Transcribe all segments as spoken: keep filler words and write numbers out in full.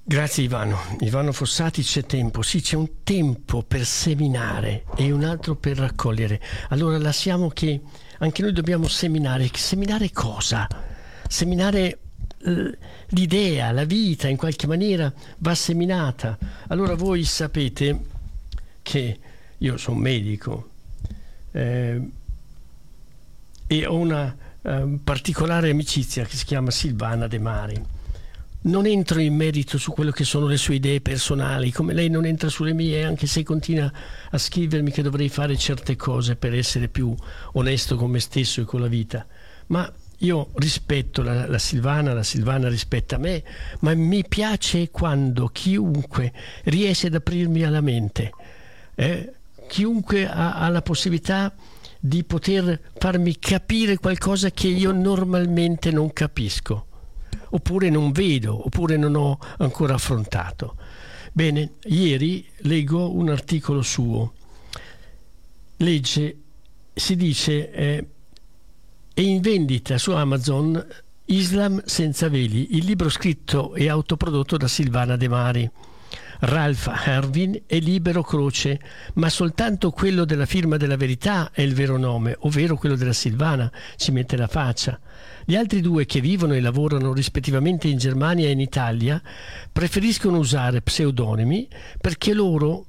Grazie Ivano. Ivano Fossati, c'è tempo. Sì, c'è un tempo per seminare e un altro per raccogliere. Allora lasciamo che anche noi dobbiamo seminare. Seminare cosa? Seminare eh, l'idea, la vita in qualche maniera va seminata. Allora voi sapete che io sono medico eh, e ho una eh, particolare amicizia che si chiama Silvana De Mari. Non entro in merito su quello che sono le sue idee personali, come lei non entra sulle mie, anche se continua a scrivermi che dovrei fare certe cose per essere più onesto con me stesso e con la vita. Ma io rispetto la, la Silvana, la Silvana rispetta me, ma mi piace quando chiunque riesce ad aprirmi alla mente, eh? chiunque ha, ha la possibilità di poter farmi capire qualcosa che io normalmente non capisco, oppure non vedo, oppure non ho ancora affrontato. Bene, ieri leggo un articolo suo. Legge, si dice, eh, è in vendita su Amazon Islam senza veli, il libro scritto e autoprodotto da Silvana De Mari. Ralph Hervin è libero croce, ma soltanto quello della firma della Verità è il vero nome, ovvero quello della Silvana, ci mette la faccia. Gli altri due, che vivono e lavorano rispettivamente in Germania e in Italia, preferiscono usare pseudonimi perché loro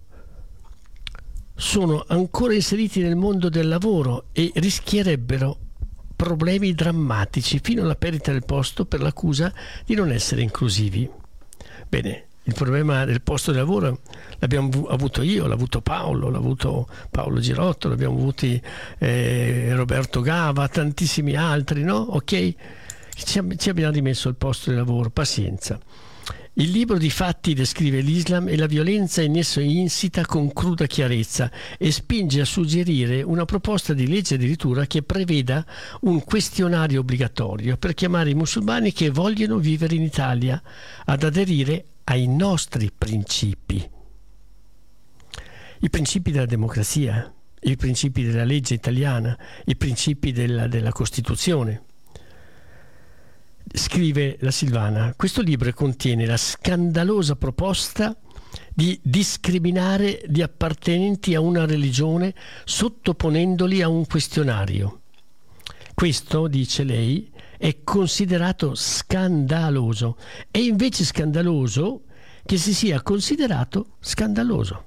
sono ancora inseriti nel mondo del lavoro e rischierebbero problemi drammatici fino alla perdita del posto per l'accusa di non essere inclusivi. Bene. Il problema del posto di lavoro l'abbiamo avuto io, l'ha avuto Paolo, l'ha avuto Paolo Girotto, l'abbiamo avuti eh, Roberto Gava, tantissimi altri, no? Ok? Ci, ci abbiamo rimesso il posto di lavoro, pazienza. Il libro di fatti descrive l'Islam e la violenza in esso insita con cruda chiarezza e spinge a suggerire una proposta di legge addirittura che preveda un questionario obbligatorio per chiamare i musulmani che vogliono vivere in Italia ad aderire ai nostri principi, i principi della democrazia, i principi della legge italiana, i principi della, della Costituzione. Scrive la Silvana, questo libro contiene la scandalosa proposta di discriminare gli appartenenti a una religione sottoponendoli a un questionario. Questo, dice lei, è considerato scandaloso. È invece scandaloso che si sia considerato scandaloso.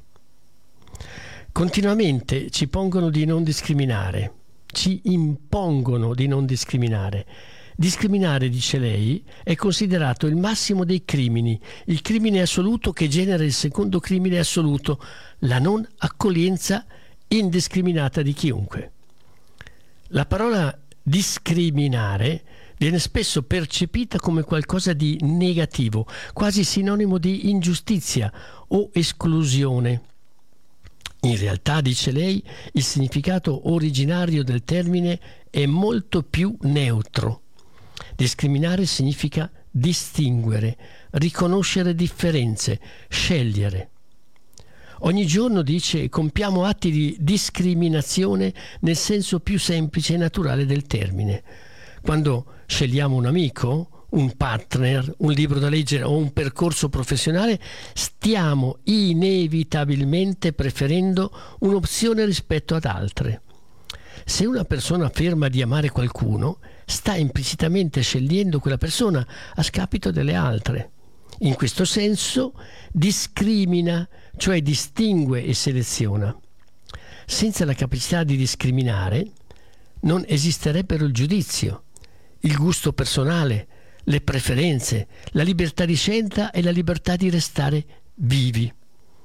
Continuamente ci pongono di non discriminare, ci impongono di non discriminare. Discriminare, dice lei, è considerato il massimo dei crimini, il crimine assoluto che genera il secondo crimine assoluto, la non accoglienza indiscriminata di chiunque. La parola discriminare viene spesso percepita come qualcosa di negativo, quasi sinonimo di ingiustizia o esclusione. In realtà, dice lei, il significato originario del termine è molto più neutro. Discriminare significa distinguere, riconoscere differenze, scegliere. Ogni giorno, dice, compiamo atti di discriminazione nel senso più semplice e naturale del termine. Quando scegliamo un amico, un partner, un libro da leggere o un percorso professionale, stiamo inevitabilmente preferendo un'opzione rispetto ad altre. Se una persona afferma di amare qualcuno, sta implicitamente scegliendo quella persona a scapito delle altre. In questo senso discrimina, cioè distingue e seleziona. Senza la capacità di discriminare non esisterebbero il giudizio, il gusto personale, le preferenze, la libertà di scelta e la libertà di restare vivi.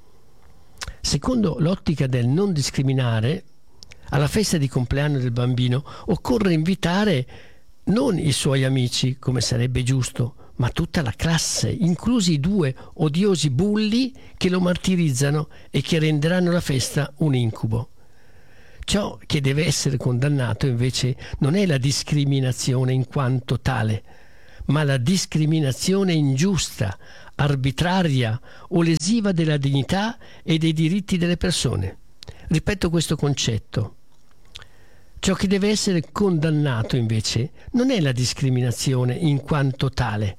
Secondo l'ottica del non discriminare, alla festa di compleanno del bambino occorre invitare non i suoi amici, come sarebbe giusto, ma tutta la classe, inclusi i due odiosi bulli che lo martirizzano e che renderanno la festa un incubo. Ciò che deve essere condannato invece non è la discriminazione in quanto tale, ma la discriminazione ingiusta, arbitraria o lesiva della dignità e dei diritti delle persone. Ripeto questo concetto. Ciò che deve essere condannato invece non è la discriminazione in quanto tale,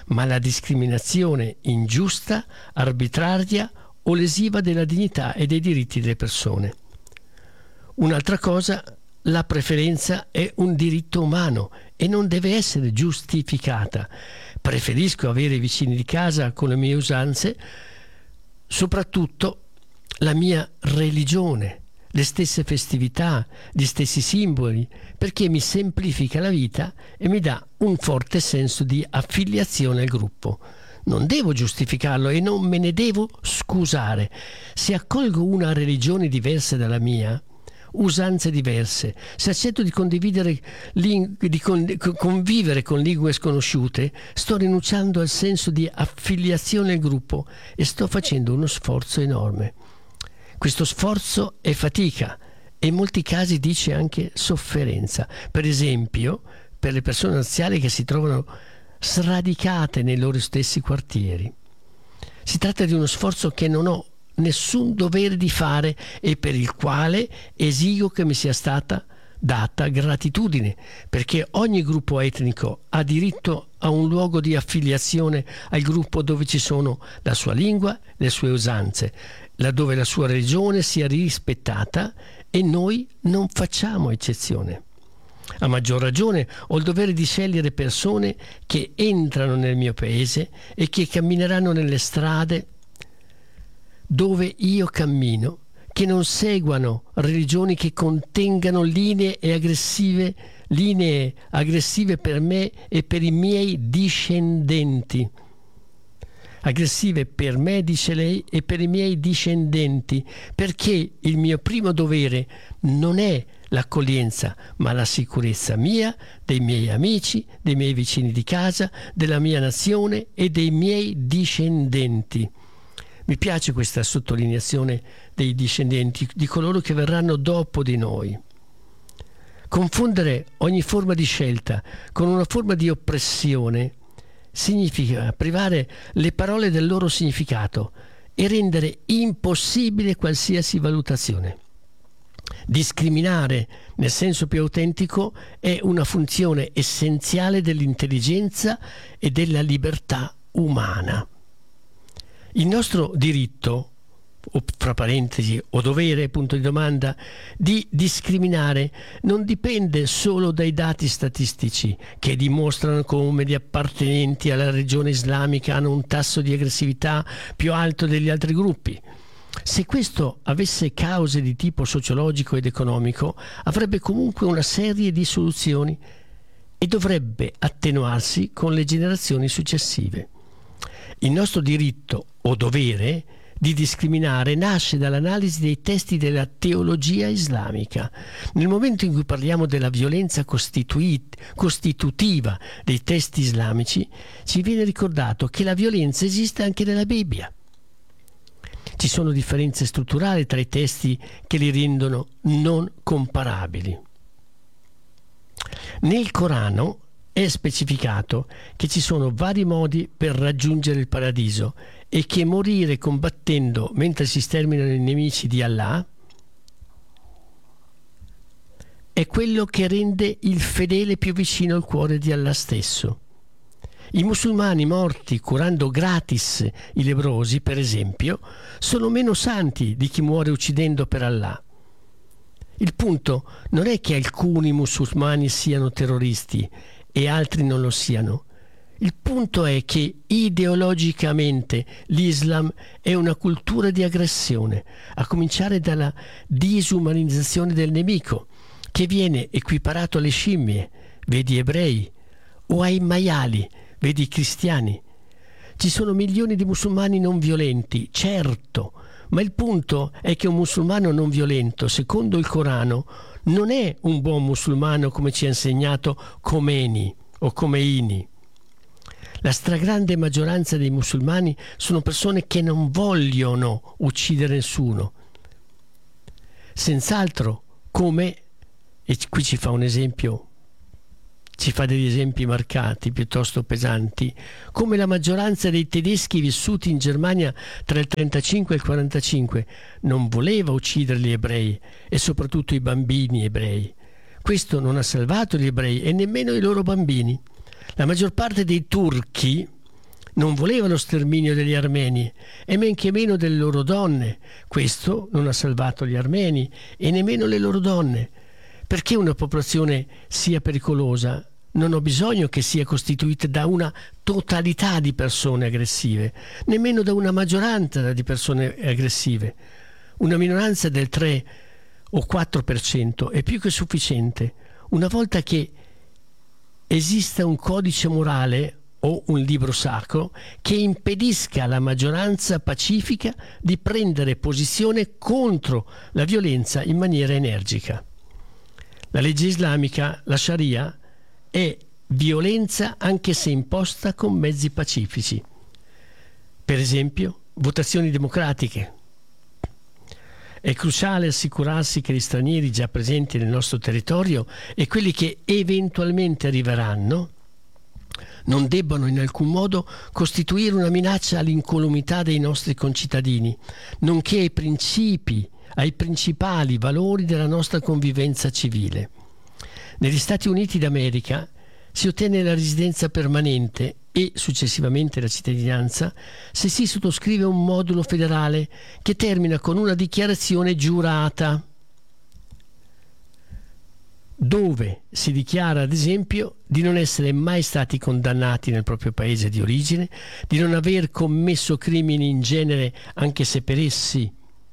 ma la discriminazione ingiusta, arbitraria o lesiva della dignità e dei diritti delle persone. Un'altra cosa, la preferenza è un diritto umano e non deve essere giustificata. Preferisco avere i vicini di casa con le mie usanze, soprattutto la mia religione, le stesse festività, gli stessi simboli, perché mi semplifica la vita e mi dà un forte senso di affiliazione al gruppo. Non devo giustificarlo e non me ne devo scusare. Se accolgo una religione diversa dalla mia, usanze diverse, se accetto di condividere di convivere con lingue sconosciute, sto rinunciando al senso di affiliazione al gruppo e sto facendo uno sforzo enorme. Questo sforzo è fatica e in molti casi dice anche sofferenza. Per esempio, per le persone anziane che si trovano sradicate nei loro stessi quartieri. Si tratta di uno sforzo che non ho nessun dovere di fare e per il quale esigo che mi sia stata data gratitudine, perché ogni gruppo etnico ha diritto a un luogo di affiliazione al gruppo dove ci sono la sua lingua, le sue usanze, laddove la sua religione sia rispettata e noi non facciamo eccezione. A maggior ragione ho il dovere di scegliere persone che entrano nel mio paese e che cammineranno nelle strade dove io cammino, che non seguano religioni che contengano linee e aggressive, linee aggressive per me e per i miei discendenti. Aggressive per me, dice lei, e per i miei discendenti, perché il mio primo dovere non è l'accoglienza, ma la sicurezza mia, dei miei amici, dei miei vicini di casa, della mia nazione e dei miei discendenti. Mi piace questa sottolineazione dei discendenti, di coloro che verranno dopo di noi. Confondere ogni forma di scelta con una forma di oppressione significa privare le parole del loro significato e rendere impossibile qualsiasi valutazione. Discriminare nel senso più autentico è una funzione essenziale dell'intelligenza e della libertà umana. Il nostro diritto, o fra parentesi, o dovere, punto di domanda, di discriminare non dipende solo dai dati statistici che dimostrano come gli appartenenti alla religione islamica hanno un tasso di aggressività più alto degli altri gruppi. Se questo avesse cause di tipo sociologico ed economico, avrebbe comunque una serie di soluzioni e dovrebbe attenuarsi con le generazioni successive. Il nostro diritto o dovere di discriminare nasce dall'analisi dei testi della teologia islamica. Nel momento in cui parliamo della violenza costitutiva dei testi islamici, ci viene ricordato che la violenza esiste anche nella Bibbia. Ci sono differenze strutturali tra i testi che li rendono non comparabili. Nel Corano è specificato che ci sono vari modi per raggiungere il paradiso e che morire combattendo mentre si sterminano i nemici di Allah è quello che rende il fedele più vicino al cuore di Allah stesso. I musulmani morti curando gratis i lebbrosi, per esempio, sono meno santi di chi muore uccidendo per Allah. Il punto non è che alcuni musulmani siano terroristi e altri non lo siano. Il punto è che ideologicamente l'Islam è una cultura di aggressione, a cominciare dalla disumanizzazione del nemico, che viene equiparato alle scimmie, vedi ebrei, o ai maiali, vedi i cristiani. Ci sono milioni di musulmani non violenti, certo, ma il punto è che un musulmano non violento, secondo il Corano, non è un buon musulmano come ci ha insegnato Khomeini o Khomeini. La stragrande maggioranza dei musulmani sono persone che non vogliono uccidere nessuno. Senz'altro, come, e qui ci fa un esempio, ci fa degli esempi marcati, piuttosto pesanti, come la maggioranza dei tedeschi vissuti in Germania tra il trentacinque e il quarantacinque non voleva uccidere gli ebrei e soprattutto i bambini ebrei. Questo non ha salvato gli ebrei e nemmeno i loro bambini. La maggior parte dei turchi non voleva lo sterminio degli armeni e men che meno delle loro donne. Questo non ha salvato gli armeni e nemmeno le loro donne. Perché una popolazione sia pericolosa, non ho bisogno che sia costituita da una totalità di persone aggressive, nemmeno da una maggioranza di persone aggressive. Una minoranza del tre o quattro per cento è più che sufficiente. Una volta che esista un codice morale o un libro sacro che impedisca alla maggioranza pacifica di prendere posizione contro la violenza in maniera energica. La legge islamica, la Sharia, è violenza anche se imposta con mezzi pacifici. Per esempio, votazioni democratiche. È cruciale assicurarsi che gli stranieri già presenti nel nostro territorio e quelli che eventualmente arriveranno non debbano in alcun modo costituire una minaccia all'incolumità dei nostri concittadini, nonché ai principi, ai principali valori della nostra convivenza civile. Negli Stati Uniti d'America si ottiene la residenza permanente e successivamente la cittadinanza se si sottoscrive un modulo federale che termina con una dichiarazione giurata, dove si dichiara ad esempio di non essere mai stati condannati nel proprio paese di origine, di non aver commesso crimini in genere anche se per essi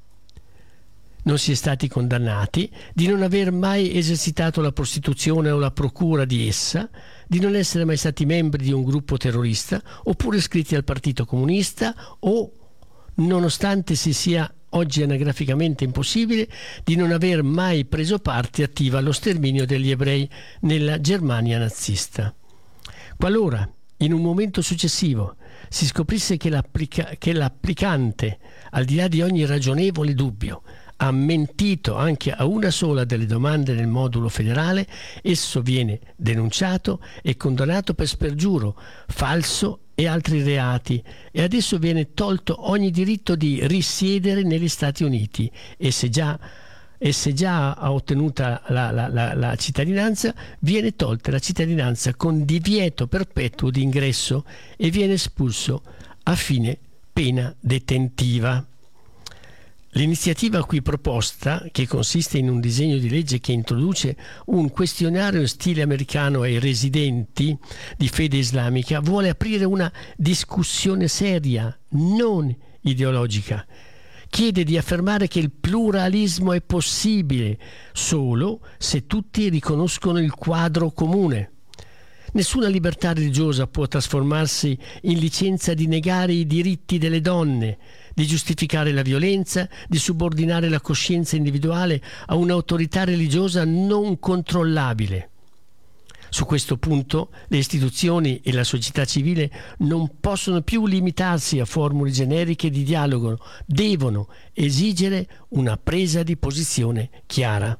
non si è stati condannati, di non aver mai esercitato la prostituzione o la procura di essa, di non essere mai stati membri di un gruppo terrorista oppure iscritti al Partito Comunista o, nonostante si sia oggi anagraficamente impossibile, di non aver mai preso parte attiva allo sterminio degli ebrei nella Germania nazista. Qualora in un momento successivo si scoprisse che, l'applica- che l'applicante, al di là di ogni ragionevole dubbio, ha mentito anche a una sola delle domande nel modulo federale, esso viene denunciato e condannato per spergiuro, falso e altri reati, e adesso viene tolto ogni diritto di risiedere negli Stati Uniti e se già, e se già ha ottenuta la, la, la, la cittadinanza, viene tolta la cittadinanza con divieto perpetuo di ingresso e viene espulso a fine pena detentiva. L'iniziativa qui proposta, che consiste in un disegno di legge che introduce un questionario in stile americano ai residenti di fede islamica, vuole aprire una discussione seria, non ideologica. Chiede di affermare che il pluralismo è possibile solo se tutti riconoscono il quadro comune. Nessuna libertà religiosa può trasformarsi in licenza di negare i diritti delle donne, di giustificare la violenza, di subordinare la coscienza individuale a un'autorità religiosa non controllabile. Su questo punto le istituzioni e la società civile non possono più limitarsi a formule generiche di dialogo, devono esigere una presa di posizione chiara.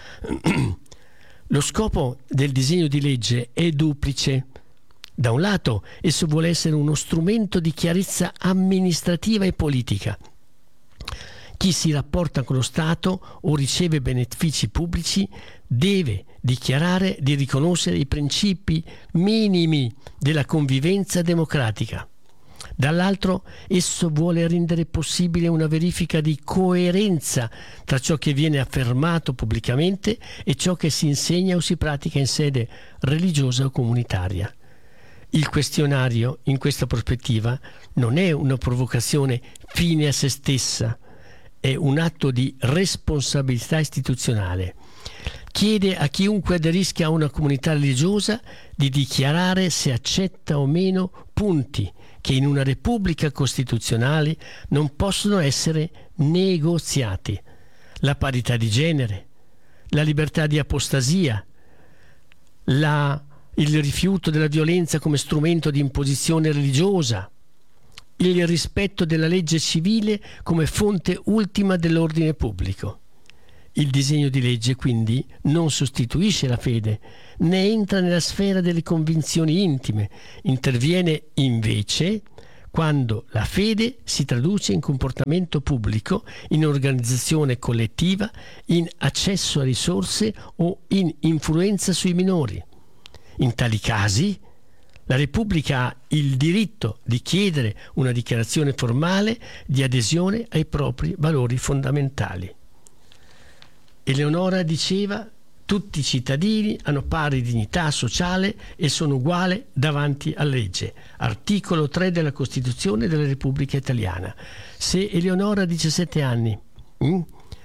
Lo scopo del disegno di legge è duplice. Da un lato, esso vuole essere uno strumento di chiarezza amministrativa e politica. Chi si rapporta con lo Stato o riceve benefici pubblici deve dichiarare di riconoscere i principi minimi della convivenza democratica. Dall'altro, esso vuole rendere possibile una verifica di coerenza tra ciò che viene affermato pubblicamente e ciò che si insegna o si pratica in sede religiosa o comunitaria. Il questionario, in questa prospettiva, non è una provocazione fine a se stessa, è un atto di responsabilità istituzionale. Chiede a chiunque aderisca a una comunità religiosa di dichiarare se accetta o meno punti che in una repubblica costituzionale non possono essere negoziati: la parità di genere, la libertà di apostasia, la, il rifiuto della violenza come strumento di imposizione religiosa, il rispetto della legge civile come fonte ultima dell'ordine pubblico. Il disegno di legge quindi non sostituisce la fede, né entra nella sfera delle convinzioni intime, interviene invece quando la fede si traduce in comportamento pubblico, in organizzazione collettiva, in accesso a risorse o in influenza sui minori. In tali casi La Repubblica ha il diritto di chiedere una dichiarazione formale di adesione ai propri valori fondamentali. Eleonora diceva: tutti i cittadini hanno pari dignità sociale e sono uguali davanti alla legge. Articolo tre della Costituzione della Repubblica Italiana. Se Eleonora, diciassette anni, hm,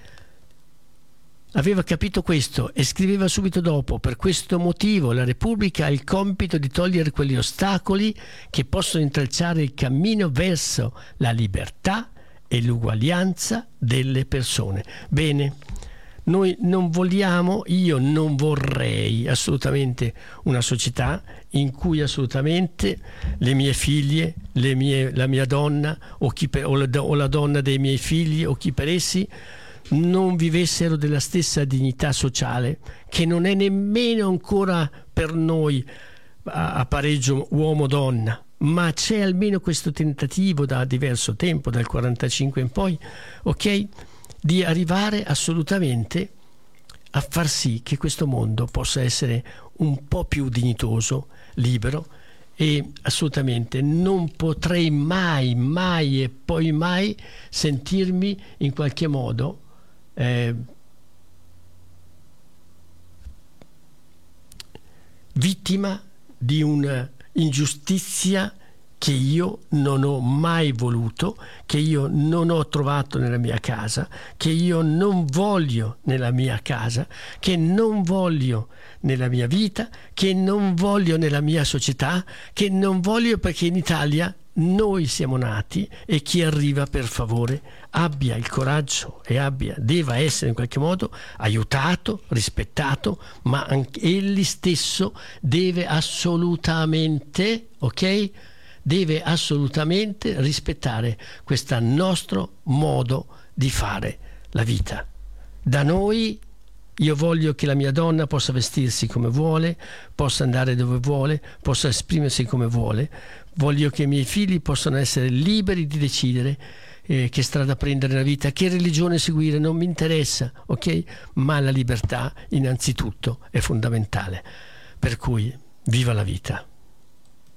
aveva capito questo e scriveva subito dopo: per questo motivo la Repubblica ha il compito di togliere quegli ostacoli che possono intralciare il cammino verso la libertà e l'uguaglianza delle persone. Bene, noi non vogliamo, io non vorrei assolutamente una società in cui assolutamente le mie figlie, le mie, la mia donna o, chi per, o, la, o la donna dei miei figli o chi per essi non vivessero della stessa dignità sociale, che non è nemmeno ancora per noi a, a pareggio uomo-donna, ma c'è almeno questo tentativo da diverso tempo, dal quarantacinque in poi, ok, di arrivare assolutamente a far sì che questo mondo possa essere un po' più dignitoso, libero, e assolutamente non potrei mai, mai e poi mai sentirmi in qualche modo eh, vittima di un'ingiustizia che io non ho mai voluto, che io non ho trovato nella mia casa, che io non voglio nella mia casa, che non voglio nella mia vita, che non voglio nella mia società, che non voglio, perché in Italia noi siamo nati e chi arriva, per favore, abbia il coraggio e abbia, deve essere in qualche modo aiutato, rispettato, ma anche egli stesso deve assolutamente, ok? Deve assolutamente rispettare questo nostro modo di fare la vita. Da noi, io voglio che la mia donna possa vestirsi come vuole, possa andare dove vuole, possa esprimersi come vuole. Voglio che i miei figli possano essere liberi di decidere eh, che strada prendere nella vita, che religione seguire, non mi interessa, ok? Ma la libertà innanzitutto è fondamentale. Per cui, viva la vita!